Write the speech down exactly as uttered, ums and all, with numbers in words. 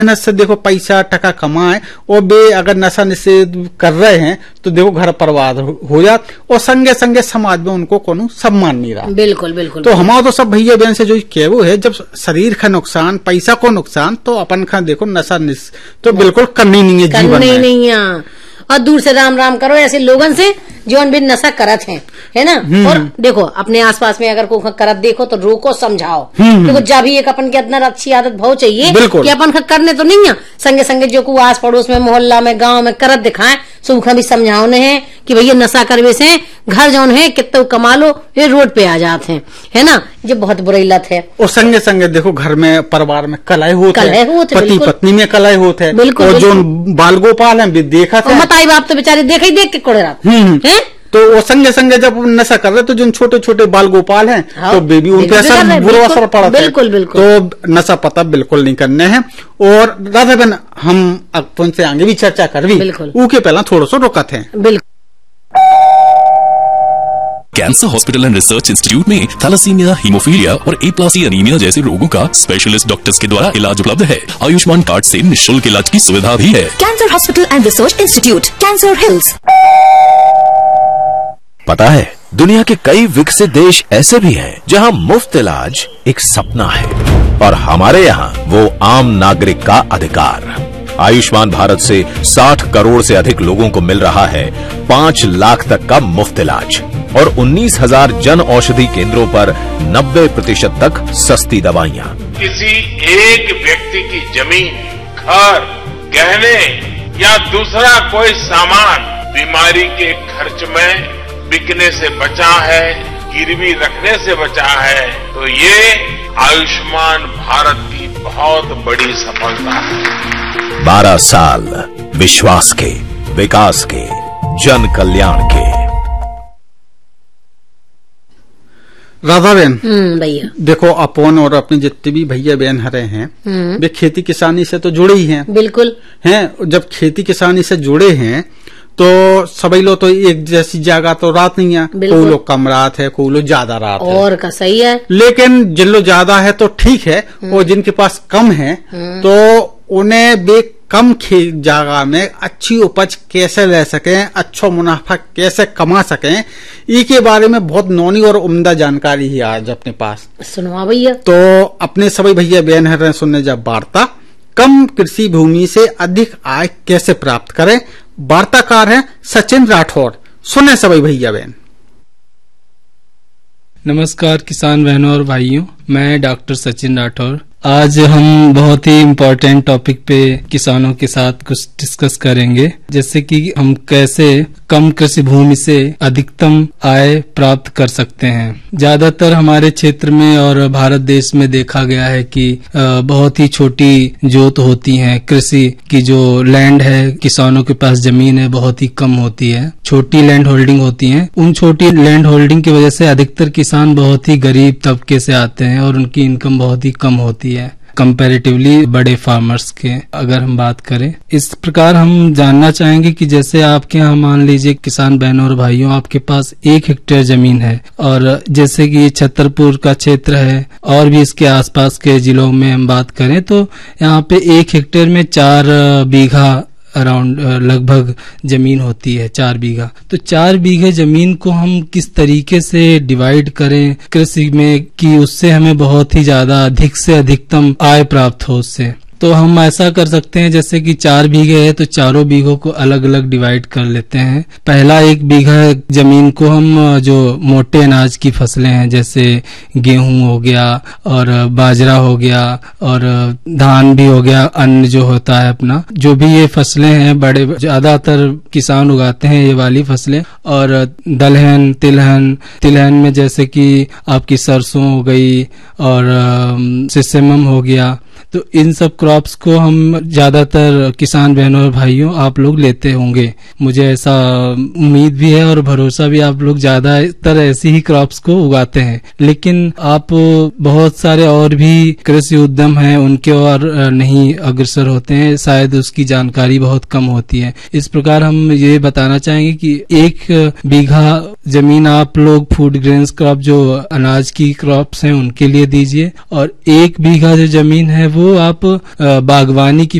मेहनत से देखो पैसा टका कमाए और बे अगर नशा निषेध कर रहे हैं तो देखो घर बर्बाद हो जात और संगे संगे समाज में उनको कोनो सम्मान नहीं रहा। बिल्कुल बिल्कुल। तो हमारा तो सब भैया बहन से जो कहवो है, जब शरीर का नुकसान पैसा को नुकसान तो अपन का देखो नशा तो बिल्कुल करनी नहीं है जीवन में। नहीं है और दूर से राम राम करो ऐसे लोगन से जो भी नशा करत हैं, है ना। और देखो अपने आसपास में अगर कोई करत देखो तो रोको समझाओ। देखो जब भी एक अपन के अंदर अच्छी आदत भाव चाहिए कि अपन करने तो नहीं है, संगे संगे जो को आस पड़ोस में मोहल्ला में गांव में करत दिखाए सुखा भी समझाओ है कि भैया नशा करवे से घर जौन है कितना कमा लो ये रोड पे आ जाते हैं, है ना। ये बहुत बुरी लत है। और संगे संगे देखो घर में परिवार में कलह होते हैं, पति पत्नी में कलह होते हैं। और जो बाल गोपाल है देखा था बताई बाप तो बेचारे देख ही देख के कोड़े रहा तो वो संगे संगे जब नशा कर रहे तो जो छोटे छोटे बाल गोपाल हैं हाँ, तो बेबी उन पे असर बुरा असर पड़ा था। बिल्कुल बिल्कुल। तो नशा पता बिल्कुल नहीं करने हैं। और राधा बहन हम अपन से आगे भी चर्चा कर भी ऊके पहला थोड़ा सा रोका थे। बिल्कुल। Cancer hospital and research institute में थैलेसीमिया, हीमोफीलिया और एप्लासी एनीमिया जैसे रोगों का स्पेशलिस्ट डॉक्टर्स के द्वारा इलाज उपलब्ध है। आयुष्मान कार्ड से निःशुल्क इलाज की सुविधा भी है। Cancer hospital and research institute, cancer hills. पता है दुनिया के कई विकसित देश ऐसे भी हैं जहां मुफ्त इलाज एक सपना है और हमारे यहाँ वो आम नागरिक का अधिकार। आयुष्मान भारत से साठ करोड़ से अधिक लोगों को मिल रहा है पांच लाख तक का मुफ्त इलाज और उन्नीस हजार जन औषधि केंद्रों पर नब्बे प्रतिशत तक सस्ती दवाइयाँ। किसी एक व्यक्ति की जमीन, घर, गहने या दूसरा कोई सामान बीमारी के खर्च में बिकने से बचा है, गिरवी रखने से बचा है, तो ये आयुष्मान भारत की बहुत बड़ी सफलता है। बारह साल विश्वास के, विकास के, जन कल्याण के। राधा बहन भैया देखो अपन और अपने जितने भी भैया बहन हरे हैं वे खेती किसानी से तो जुड़े ही हैं। बिल्कुल हैं। जब खेती किसानी से जुड़े हैं तो सभी लोग तो एक जैसी जगह तो रात नहीं है, कोई लोग कम रात है, कोई लोग ज्यादा रात है। और का सही है। लेकिन जिन लोग ज्यादा है तो ठीक है और जिनके पास कम है तो उन्हें बे कम जगह में अच्छी उपज कैसे ले सकें, अच्छा मुनाफा कैसे कमा सकें, इसके बारे में बहुत नौनी और उम्दा जानकारी ही आज अपने पास। सुनवा भैया। तो अपने सभी भैया बहन है सुनने जब वार्ता कम कृषि भूमि से अधिक आय कैसे प्राप्त करें। वार्ताकार है सचिन राठौर। सुने सभी भैया बहन। नमस्कार किसान बहनों और भाइयों, मैं डॉक्टर सचिन राठौर। आज हम बहुत ही इम्पोर्टेंट टॉपिक पे किसानों के साथ कुछ डिस्कस करेंगे, जैसे कि हम कैसे कम कृषि भूमि से अधिकतम आय प्राप्त कर सकते हैं। ज्यादातर हमारे क्षेत्र में और भारत देश में देखा गया है कि बहुत ही छोटी जोत होती है, कृषि की जो लैंड है, किसानों के पास जमीन है बहुत ही कम होती है, छोटी लैंड होल्डिंग होती है। उन छोटी लैंड होल्डिंग की वजह से अधिकतर किसान बहुत ही गरीब तबके से आते हैं और उनकी इनकम बहुत ही कम होती है कंपैरेटिवली बड़े फार्मर्स के अगर हम बात करें। इस प्रकार हम जानना चाहेंगे कि जैसे आपके यहाँ मान लीजिए किसान बहनों और भाइयों, आपके पास एक हेक्टेयर जमीन है और जैसे कि छतरपुर का क्षेत्र है और भी इसके आसपास के जिलों में हम बात करें तो यहाँ पे एक हेक्टेयर में चार बीघा अराउंड लगभग जमीन होती है, चार बीघा। तो चार बीघे जमीन को हम किस तरीके से डिवाइड करें कृषि में कि उससे हमें बहुत ही ज्यादा अधिक से अधिकतम आय प्राप्त हो उससे। तो हम ऐसा कर सकते हैं जैसे कि चार बीघे है तो चारों बीघों को अलग अलग डिवाइड कर लेते हैं। पहला एक बीघा जमीन को हम जो मोटे अनाज की फसलें हैं जैसे गेहूं हो गया और बाजरा हो गया और धान भी हो गया, अन्न जो होता है अपना, जो भी ये फसलें हैं बड़े ज्यादातर किसान उगाते हैं ये वाली फसलें। और दलहन, तिलहन, तिलहन में जैसे कि आपकी सरसों हो गई और सिसमम हो गया, तो इन सब क्रॉप्स को हम ज्यादातर किसान बहनों और भाइयों आप लोग लेते होंगे, मुझे ऐसा उम्मीद भी है और भरोसा भी, आप लोग ज्यादातर ऐसी ही क्रॉप्स को उगाते हैं। लेकिन आप बहुत सारे और भी कृषि उद्यम हैं उनके और नहीं अग्रसर होते हैं, शायद उसकी जानकारी बहुत कम होती है। इस प्रकार हम ये बताना चाहेंगे कि एक बीघा जमीन आप लोग फूड ग्रेन्स क्रॉप जो अनाज की क्रॉप्स हैं उनके लिए दीजिए और एक बीघा जो जमीन है वो हो आप अ, बागवानी की